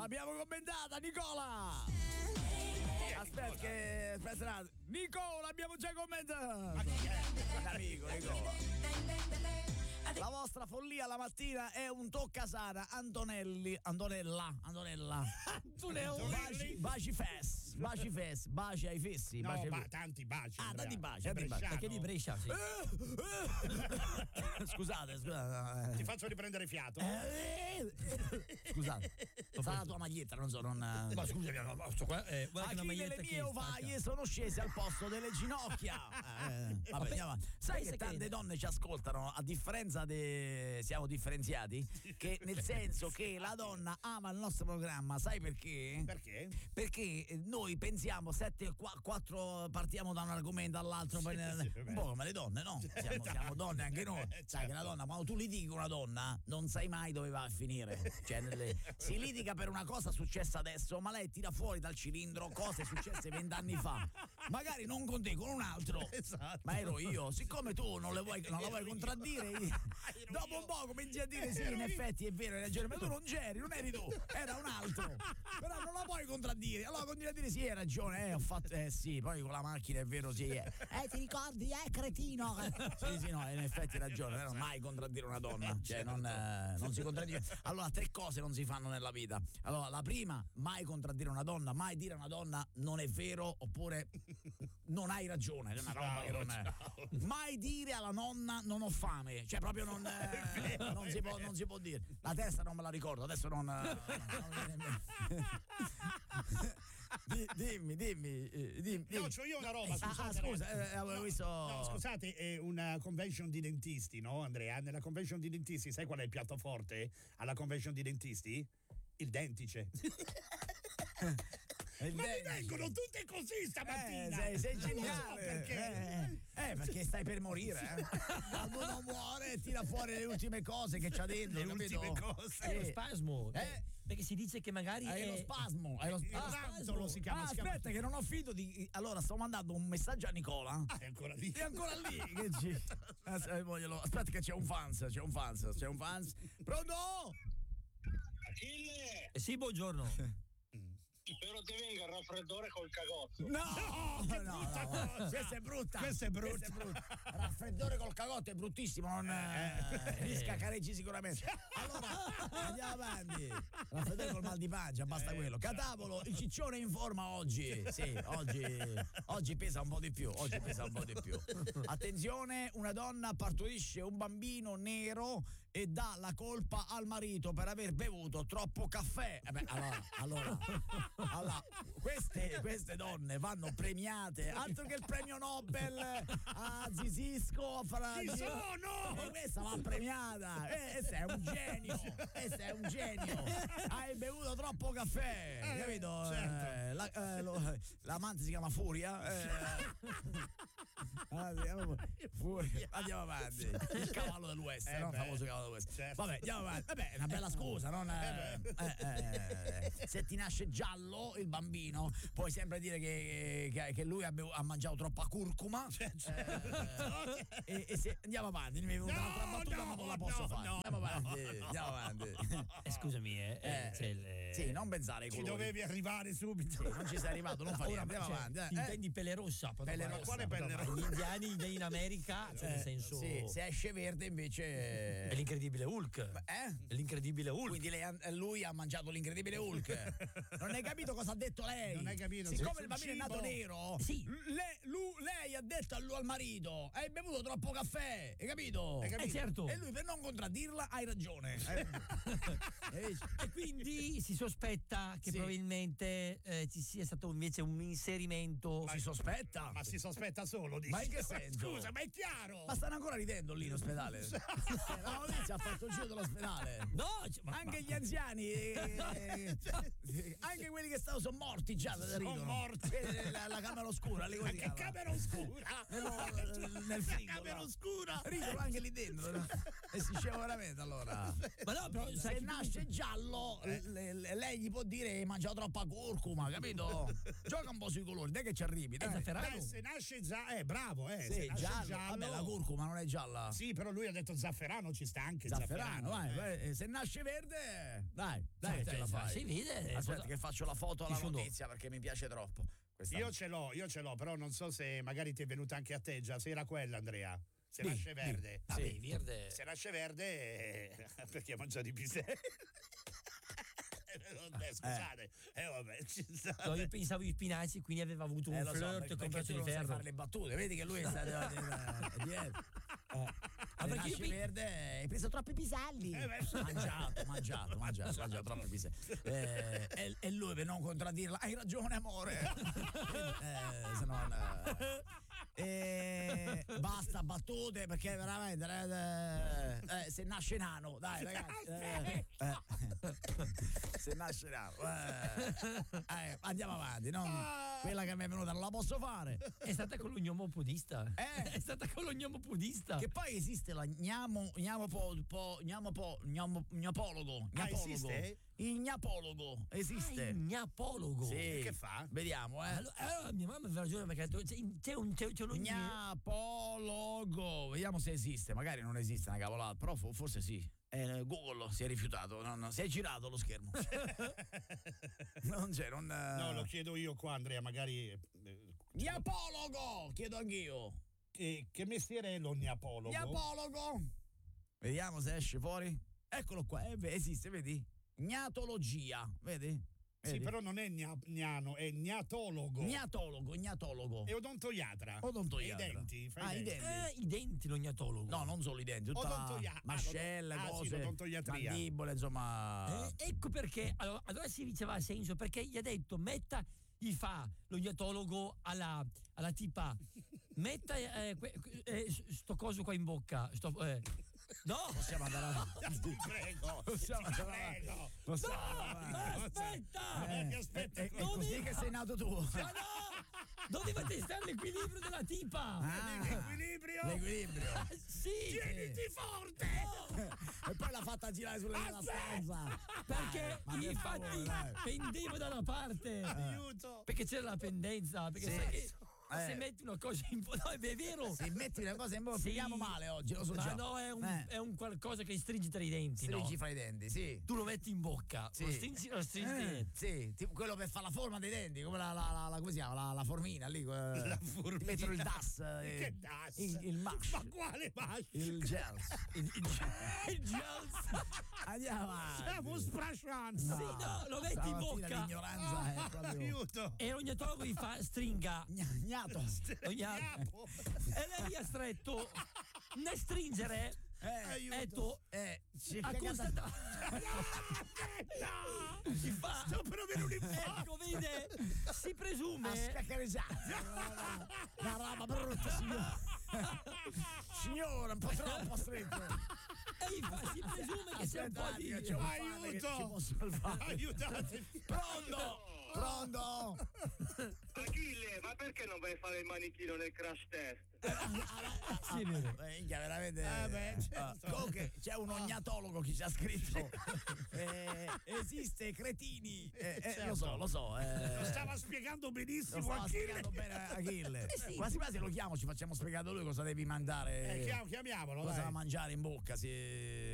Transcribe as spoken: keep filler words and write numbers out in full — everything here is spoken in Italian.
l'abbiamo commentata, Nicola! Aspetta che... aspetta, Nicola, abbiamo già commentato! Ma chi è? Amico, Nicola. La vostra follia la mattina è un toccasana. Antonelli, Antonella, Antonella. Antonelli. Baci, baci fes, baci fes, baci ai fessi. No, baci ma tanti baci. Ah, Andrea. tanti baci, È tanti baci. bresciano. Perché di Brescia, sì. Scusate, scusate. Ti faccio riprendere fiato. Scusate. Sarà la tua maglietta, non so, non. Ma scusami, ma, ma, sto qua, eh, guarda che una Achille, maglietta le che mie ovaglie sono scese al posto delle ginocchia. Eh, vabbè, andiamo avanti. Sai che tante donne ci ascoltano, a differenza de... siamo differenziati? Che nel senso che la donna ama il nostro programma, sai perché? Perché? Perché noi pensiamo sette, quattro, partiamo da un argomento all'altro, poi Sì, sì, un po' come le donne, no? Siamo, siamo donne anche noi. Sai che la donna, quando tu litighi con una donna, non sai mai dove va a finire. Cioè, nelle, si litiga per una cosa successa adesso, ma lei tira fuori dal cilindro cose successe vent'anni fa. Magari non con te, con un altro. Esatto. Ma ero io. Siccome tu non, le vuoi, non la vuoi contraddire, dopo un po' cominci a dire sì, in effetti è vero, hai ragione, ma tu non c'eri, non eri tu, era un altro. Però non la puoi contraddire. Allora continui a dire sì, hai ragione, eh, ho fatto, eh sì, poi con la macchina è vero, sì. Eh, eh ti ricordi, eh, cretino? Sì, sì, no, in effetti hai ragione, però mai contraddire una donna. Cioè, non, eh, non si contraddice. Allora, tre cose non si fanno nella vita. Allora, la prima, mai contraddire una donna, mai dire a una donna non è vero, oppure non hai ragione. È una roba che non è. Mai dire alla nonna non ho fame, cioè proprio non, eh, non, si può, non si può dire. La terza non me la ricordo, adesso non. non, non dimmi, dimmi, dimmi. No, c'ho io una roba. Ah, ah, scusa, eh, avevo no, visto. No, scusate, è una convention di dentisti, no, Andrea? Nella convention di dentisti, sai qual è il piatto forte alla convention di dentisti? Il dentice. Il Ma mi dentice. vengono tutte così stamattina. Eh, sei, sei Non lo so geniale. perché. Eh, eh, perché stai per morire. Eh. Quando uno muore tira fuori le ultime cose che c'ha dentro. Le capito? ultime cose. È lo spasmo. Eh. Perché si dice che magari Hai lo è... spasmo, hai lo Il spasmo. ranzolo si chiama. Ah, si chiama- aspetta, che non ho finito di. Allora, sto mandando un messaggio a Nicola. Ah, è ancora lì. È ancora lì. Che ci... Aspetta, che c'è un fans, c'è un fans, c'è un fans. Pronto? Achille, Eh sì, buongiorno. spero ti venga il raffreddore col cagotto. No, no, no, no, questa è brutta. Questa è brutta. Questa è brutta. Raffreddore col cagotto è bruttissimo, non eh, risca careggi sicuramente. Allora, andiamo avanti. Raffreddore col mal di pancia, basta quello. Catavolo, il ciccione in forma oggi. Sì, oggi, oggi pesa un po' di più. Oggi pesa un po' di più. Attenzione, una donna partorisce un bambino nero e dà la colpa al marito per aver bevuto troppo caffè. Eh beh, allora, allora. Allora, queste, queste donne vanno premiate, altro che il premio Nobel a Zisisco a fare. Ci sono! E questa va premiata, e questo è un genio, questo è un genio. Hai bevuto troppo caffè, Eh, capito? certo. Eh, la, eh, lo, l'amante si chiama Furia. Eh. Andiamo, Furia. Andiamo avanti. Il cavallo dell'Ouest, Eh no? Il beh, famoso cavallo dell'Ouest. certo. Vabbè, andiamo avanti. Vabbè, è una bella scusa, non è, eh, eh, se ti nasce giallo il bambino, puoi sempre dire che, che, che lui ha, bev- ha mangiato troppa curcuma. Eh, e, e se andiamo avanti, mi è venuta No, un'altra battuta, no, ma non la posso no, fare. no, andiamo avanti, no. andiamo avanti. Eh, scusami, eh, eh, Eh, c'è il, eh, sì, non pensare ai Ci colori. dovevi arrivare subito. Sì, non ci sei arrivato, non fa ora, niente, andiamo cioè, avanti. ti eh. intendi pelle rossa? Pelle Ma rossa, quale pelle ma rossa? Gli indiani in America, cioè Eh, nel senso... sì, se esce verde invece È l'incredibile Hulk. Eh? È l'incredibile Hulk. Quindi lei ha- lui ha mangiato l'incredibile Hulk. Non hai capito cosa ha detto lei? Non hai capito? Siccome Sul il bambino è nato cibo. nero, Sì. le- lui- lei ha detto a lui, al marito: hai bevuto troppo caffè, hai capito? Hai capito? Eh, certo. E lui, per non contraddirla, hai ragione. Eh, eh, E quindi si sospetta che Sì. probabilmente eh, ci sia stato invece un inserimento. si sospetta? Ma si sospetta solo, dici. Ma in che senso? Scusa, ma è chiaro. Ma stanno ancora ridendo lì in ospedale. Eh, La notizia ha fatto il giro dell'ospedale. No, cioè, ma- Anche ma- gli anziani, eh, anche quelli che stavano sono morti già da Sono ridono. morti. Eh, La, la camera oscura, lì come si Che chiama? camera oscura? Nel, nel frigo, camera là. oscura. Ridono anche lì dentro, no? E si scema veramente allora. Ma no, però Se sai che- nasce giallo, le- le- lei gli può dire hai mangiato troppa curcuma, capito? Gioca un po' sui colori, dai che ci arrivi, dai. zafferano. Beh, se nasce già, eh, bravo, eh. Sì, se nasce giallo. giallo. Vabbè, la curcuma non è gialla. Sì, però lui ha detto zafferano, ci sta anche Zafferano, zafferano. vai, eh. vai, se nasce verde, dai, dai, Sì, ce la sì, fai. si vede. Aspetta Cosa- che faccio la foto alla Ci sono- notizia perché mi piace troppo. Questa- Io ce l'ho, io ce l'ho, però non so se magari ti è venuta anche a te già, se era quella Andrea. Se Di, nasce di. verde. Vabbè, Sì. verde. Se nasce verde eh, perché mangia di piselli. Eh, scusate, eh, vabbè, ci sta. No, io pensavo ai spinaci, quindi aveva avuto un Eh, lo so, flirt perché, con perché Pezzo tu di non sai Ferro. fare le battute, vedi che lui sta eh, dietro. Eh, se perché io nasce mi- verde, hai preso troppi piselli. Eh, beh, mangiato, mangiato, mangiato, mangiato troppi piselli. Eh, e, e lui per non contraddirla, hai ragione amore. eh, se no, eh, eh, basta battute perché veramente eh, eh, se nasce nano, dai ragazzi. Eh, eh, se nasce nano. Eh, eh, andiamo avanti, non quella che mi è venuta non la posso fare. È stata con l'ognomopodista. Eh. È stata con l'ognomopodista. Che poi esiste la gnamo, gnamopo, po, gnamopo, gnamo, gnapologo. Ah, gnapologo. esiste? Il gnapologo esiste. Ah, il gnapologo. Sì. E che fa? Vediamo, eh. Allora, allora mia mamma aveva ragione perché ha detto, c'è, c'è un c'è, c'è un Gnapologo. Vediamo se esiste. Magari non esiste una cavolata, però fo- forse sì. Eh, Google si è rifiutato, no, no, si è girato lo schermo. non c'è, non. No, lo chiedo io qua, Andrea, magari. eh, Gnapologo! Chiedo anch'io. Che, che mestiere è lo gnapologo? Gnapologo. Vediamo se esce fuori. Eccolo qua, eh, beh, esiste, vedi? Gnatologia, vedi? Sì, Vedi? però non è gna- gnano, è gnatologo. Gnatologo, gnatologo. È odontoiatra. Odontoiatra. E i denti. Fai Ah, i i denti. denti. Eh, i denti l'ognatologo. No, non solo i denti, tutta Odontoia- ah, mascelle, ah, sì, cose, l'odontoiatria. mandibole, insomma. Eh, ecco perché allora, allora si diceva senso perché gli ha detto metta gli fa l'ognatologo alla, alla tipa metta eh, que- eh, sto coso qua in bocca sto, eh. no Possiamo andare avanti. Ti prego. Possiamo Ti andare avanti. prego. Possiamo no, andare avanti. aspetta Eh, Eh, aspetta, è, è come- così che sei nato tu. ma no doveva testare l'equilibrio della tipa Ah, L'equilibrio. l'equilibrio. sì Tieniti forte. E poi l'ha fatta girare sulla mia stanza. perché Ma gli per infatti favore, dai. pendeva da una parte Aiuto. perché c'era la pendenza perché Sì. sai che Eh. se metti una cosa in no è vero Se metti le cose in bocca, Sì. finiamo male oggi, lo so ma già. no è un, Eh. è un qualcosa che stringi tra i denti Stringi no? fra i denti, sì. Tu lo metti in bocca, Sì. lo stringi, lo stringi nei Eh, denti. sì, tipo quello per fare la forma dei denti, come la, la, la, la- come si chiama? La, la formina lì. La La formina. Ti mettono il das. eh, Che das? Il, il mash. Ma quale mash? Il gel. Il, il, il gels. Andiamo avanti. Siamo sprascianti. Sì, no, lo metti in Stamattina bocca. l'ignoranza è proprio. Aiuto. E l'ognatologo gli fa stringa. Gnato. Ogna- Gnappo. E lei ha stretto. Ne stringere. Eh, Aiuto. E tu eh, ci è ha cagata- constatato. No. Gli fa. Sto per avere un infarto. Ecco, vede, si a presume. scaccareggiare. Una roba brutta, signora. Signora, un po' troppo stretto. E gli fa, si presume che sia un po' di. Aspetta, c'è un padre che ci Aiuto. può salvare. Aiutatemi. Pronto? Pronto? Achille, ma perché non vai a fare il manichino nel crash test? Sì, è vero. Eh, minchia, veramente. Eh, beh, certo. Ah, comunque c'è un ognatologo che ci ha scritto. Eh, esiste cretini. Eh, eh, Certo. Lo so, lo so. eh, Lo stava spiegando lo benissimo stava Achille. spiegando bene Achille. Eh sì. Quasi quasi lo chiamo, ci facciamo spiegare a lui cosa devi mandare. Eh, chiam- chiamiamolo, cosa dai. da mangiare in bocca. Se...